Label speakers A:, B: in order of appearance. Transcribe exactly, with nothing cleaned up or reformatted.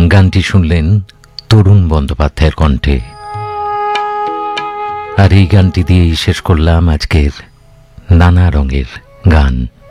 A: গানটি শুনলেন তরুণ বন্দ্যোপাধ্যায়ের কণ্ঠে। আর এই গানটি দিয়েই শেষ করলাম আজকের নানা রঙের গান।